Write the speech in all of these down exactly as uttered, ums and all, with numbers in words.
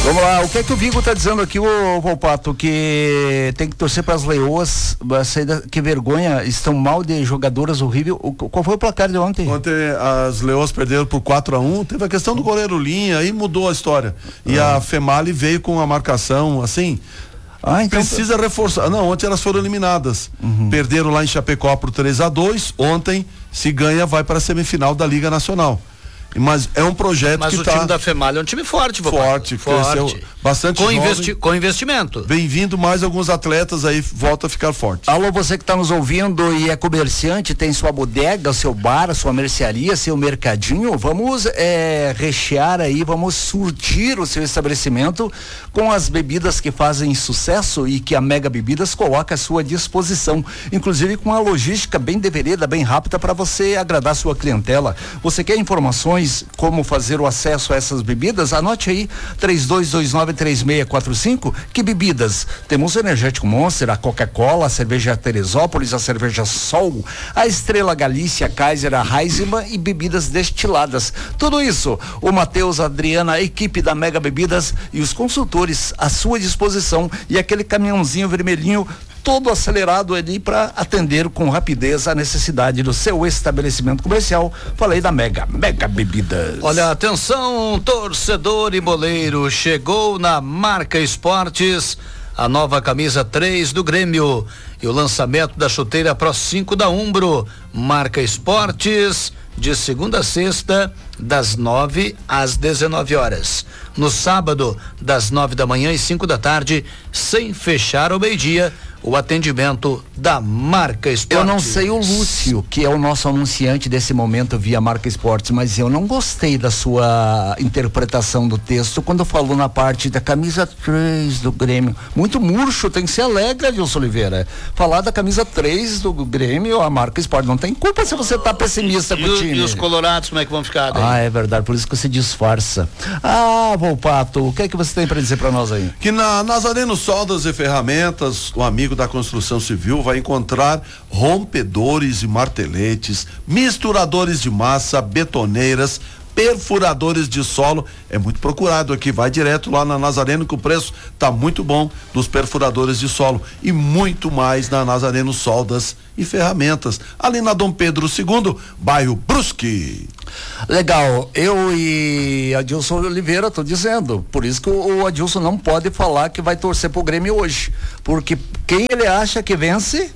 Vamos lá, o que é que o Vigo tá dizendo aqui, ô Volpato, que tem que torcer para as leoas, que vergonha, estão mal de jogadoras horrível. O, qual foi o placar de ontem? Ontem as leoas perderam por quatro a um, teve a questão do goleiro Linha, aí mudou a história. E ah. a Femali veio com a marcação, assim, ah, então precisa reforçar. Não, ontem elas foram eliminadas. Uhum. Perderam lá em Chapecó por três a dois, ontem, se ganha, vai para a semifinal da Liga Nacional. Mas é um projeto Mas que o tá... time da Femalha é um time forte, vou Forte, forte. cresceu bastante com, investi com investimento. Bem-vindo mais alguns atletas aí, volta a ficar forte. Alô, você que está nos ouvindo e é comerciante, tem sua bodega, seu bar, sua mercearia, seu mercadinho, vamos é, rechear aí, vamos surtir o seu estabelecimento com as bebidas que fazem sucesso e que a Mega Bebidas coloca à sua disposição, inclusive com a logística bem devereda, bem rápida para você agradar sua clientela. Você quer informações como fazer o acesso a essas bebidas? Anote aí, três dois dois nove, três seis quatro cinco. Que bebidas? Temos o Energético Monster, a Coca-Cola, a cerveja Teresópolis, a cerveja Sol, a Estrela Galícia, a Kaiser, a Heisenbahn e bebidas destiladas. Tudo isso, o Matheus, a Adriana, a equipe da Mega Bebidas e os consultores à sua disposição, e aquele caminhãozinho vermelhinho todo acelerado ali para atender com rapidez a necessidade do seu estabelecimento comercial. Falei da Mega, Mega Bebidas. Olha, atenção, torcedor e boleiro, chegou na Marca Esportes a nova camisa três do Grêmio e o lançamento da chuteira Pro cinco da Umbro. Marca Esportes, de segunda a sexta, das nove às dezenove horas. No sábado, das nove da manhã e cinco da tarde, sem fechar ao meio-dia, o atendimento da Marca Esportes. Eu não sei o Lúcio, que é o nosso anunciante desse momento via Marca Esportes, mas eu não gostei da sua interpretação do texto quando falou na parte da camisa três do Grêmio. Muito murcho, tem que ser alegre, Adilson Oliveira. Falar da camisa três do Grêmio, a Marca Esportes não tem culpa se você tá pessimista e, com o e, time. E os colorados, como é que vão ficar daí? Ah, é verdade, por isso que você disfarça. Ah, Volpato, o que é que você tem para dizer para nós aí? Que na Nazareno Soldas e Ferramentas, o amigo da construção civil vai encontrar rompedores e marteletes, misturadores de massa, betoneiras, perfuradores de solo. É muito procurado aqui, vai direto lá na Nazareno, que o preço tá muito bom dos perfuradores de solo, e muito mais na Nazareno Soldas e Ferramentas, ali na Dom Pedro segundo, bairro Brusque. Legal, eu e Adilson Oliveira tô dizendo, por isso que o, o Adilson não pode falar que vai torcer pro Grêmio hoje, porque quem ele acha que vence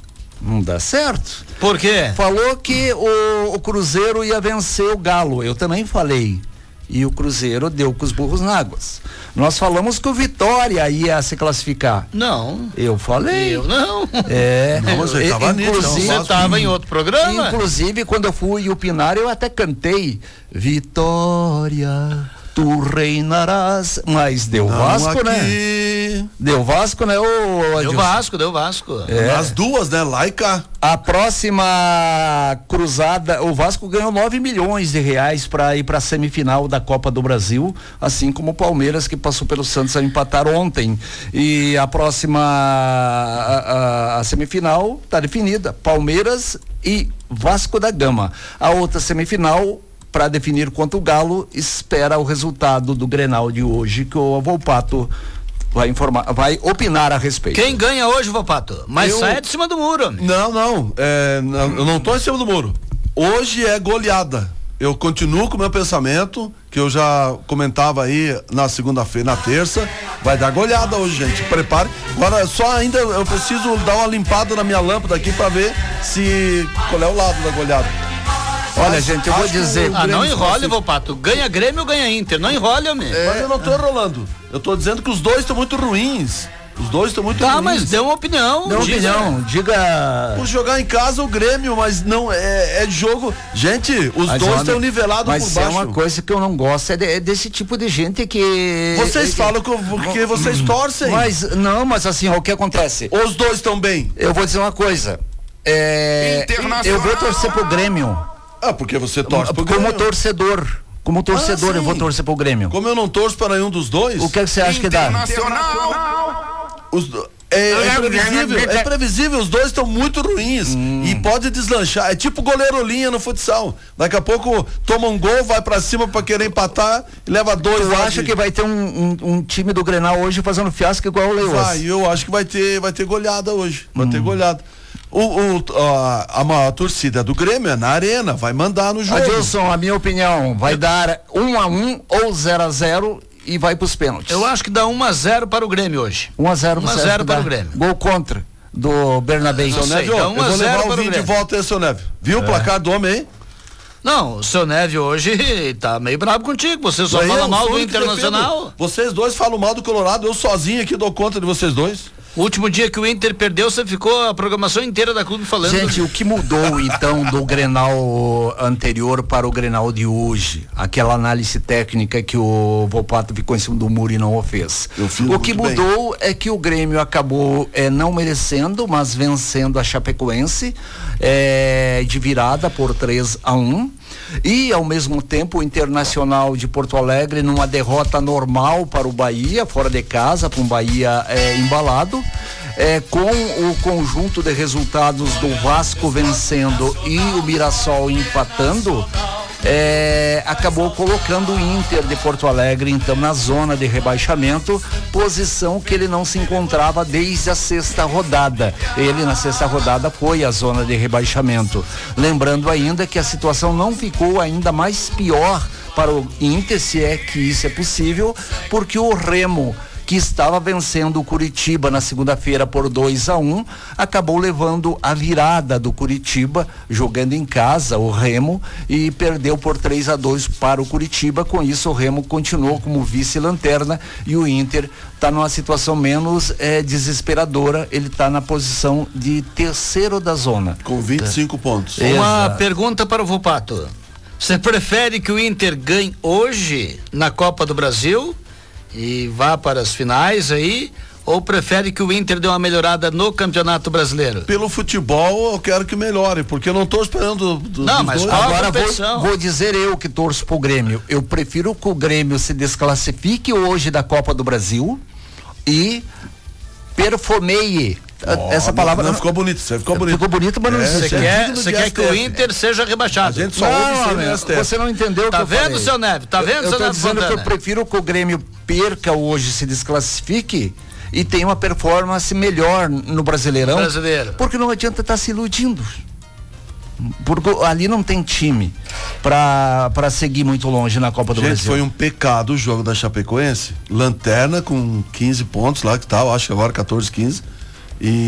não dá certo. Por quê? Falou que o, o Cruzeiro ia vencer o Galo, eu também falei, e o Cruzeiro deu com os burros na água. Nós falamos que o Vitória ia se classificar. Não. Eu falei. Eu não. É. Não, mas eu tava nisso, inclusive, você estava em outro programa? Inclusive, quando eu fui opinar, eu até cantei Vitória, tu reinarás, mas deu não Vasco, aqui. Né? Deu Vasco, né? Ô, deu Vasco, deu Vasco. É. As duas, né? Lá e cá. A próxima cruzada, o Vasco ganhou nove milhões de reais para ir para a semifinal da Copa do Brasil, assim como o Palmeiras, que passou pelo Santos a empatar ontem. E a próxima a, a, a semifinal tá definida, Palmeiras e Vasco da Gama. A outra semifinal, para definir quanto o Galo, espera o resultado do Grenal de hoje, que o Volpato vai informar, vai opinar a respeito. Quem ganha hoje, Volpato? Mas eu... sai de cima do muro. Não, não, é, não, eu não tô em cima do muro. Hoje é goleada. Eu continuo com o meu pensamento, que eu já comentava aí na segunda-feira, na terça. Vai dar goleada hoje, gente. Prepare. Agora, só ainda eu preciso dar uma limpada na minha lâmpada aqui para ver se qual é o lado da goleada. Olha, gente, eu vou dizer. Ah, não enrole, Volpato. Ganha Grêmio ou ganha Inter? Não enrole, homem. É, mas eu não tô enrolando. Eu tô dizendo que os dois estão muito ruins. Os dois estão muito tá, ruins. Tá, mas dê uma opinião. Dê uma diga. opinião. Diga. Por jogar em casa o Grêmio, mas não é, é jogo. Gente, os mas dois estão nivelados por baixo. Mas é uma coisa que eu não gosto, é, de, é desse tipo de gente que. Vocês é, falam que, porque hum, vocês torcem. Mas, não, mas assim, ó, o que acontece? Os dois estão bem. Eu vou dizer uma coisa. É, eu vou torcer pro Grêmio. Ah, porque você torce pro Como Grêmio. torcedor. Como torcedor, ah, eu vou torcer pro Grêmio. Como eu não torço para nenhum dos dois. O que, é que você acha que dá? Os, É, é previsível, é previsível, os dois estão muito ruins hum. e pode deslanchar, é tipo goleiro linha no futsal, daqui a pouco toma um gol, vai pra cima pra querer empatar e leva dois. Tu acha de... que vai ter um, um, um time do Grenal hoje fazendo fiasco igual o Leões? Vai, eu acho que vai ter, vai ter goleada hoje, vai hum. ter goleada. O, o, a, a maior torcida do Grêmio é na arena, vai mandar no jogo. Adilson, a minha opinião, vai eu... dar um a um ou zero a zero e vai pros pênaltis. Eu acho que dá um a zero para o Grêmio hoje. um a zero um a zero para o Grêmio. Gol contra do Bernabé. Seu Neve, eu vou levar o vinho de volta aí, seu Neve. Viu é. o placar do homem aí? Não, o seu Neve hoje tá meio bravo contigo, você só fala mal do Internacional. Vocês dois falam mal do Colorado, eu sozinho aqui dou conta de vocês dois. O último dia que o Inter perdeu, você ficou a programação inteira da clube falando. Gente, o que mudou então do Grenal anterior para o Grenal de hoje? Aquela análise técnica que o Volpato ficou em cima do muro e não o fez. O que mudou bem. é que o Grêmio acabou é, não merecendo, mas vencendo a Chapecoense é, de virada por três a um. E ao mesmo tempo o Internacional de Porto Alegre numa derrota normal para o Bahia, fora de casa, para um Bahia é, embalado, é, com o conjunto de resultados do Vasco vencendo e o Mirassol empatando, é, acabou colocando o Inter de Porto Alegre então na zona de rebaixamento, posição que ele não se encontrava desde a sexta rodada. Ele na sexta rodada foi a zona de rebaixamento. Lembrando ainda que a situação não ficou ainda mais pior para o Inter, se é que isso é possível, porque o Remo, que estava vencendo o Curitiba na segunda-feira por dois a um, acabou levando a virada do Curitiba, jogando em casa o Remo, e perdeu por três a dois para o Curitiba. Com isso o Remo continuou como vice-lanterna e o Inter está numa situação menos é, desesperadora, ele está na posição de terceiro da zona. Com vinte e cinco pontos. Uma Exato. pergunta para o Volpato. Você prefere que o Inter ganhe hoje na Copa do Brasil e vá para as finais aí, ou prefere que o Inter dê uma melhorada no Campeonato Brasileiro? Pelo futebol eu quero que melhore, porque eu não estou esperando do, não, mas qual agora vou, vou dizer eu que torço pro Grêmio. Eu prefiro que o Grêmio se desclassifique hoje da Copa do Brasil e performeie. Oh, essa palavra não, não ficou bonito, você ficou bonito. Ficou bonito, mas não existe. Você quer, você quer que o Inter seja rebaixado? A gente só não, ouve sem você não entendeu o tá que eu vendo, falei. Seu Neve? Tá vendo, eu, seu eu tô Neve dizendo Fontana? que eu prefiro que o Grêmio perca hoje, se desclassifique e tenha uma performance melhor no Brasileirão. Brasileiro. Porque não adianta estar tá se iludindo. Porque ali não tem time pra, pra seguir muito longe na Copa do Gente, Brasil. Foi um pecado o jogo da Chapecoense. Lanterna com quinze pontos lá que tal, acho que agora catorze, quinze. E